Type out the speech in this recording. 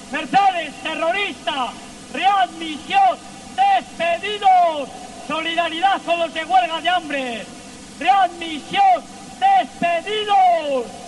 Mercedes, terrorista, readmisión, despedidos. Solidaridad con los de huelga de hambre. Readmisión, despedidos.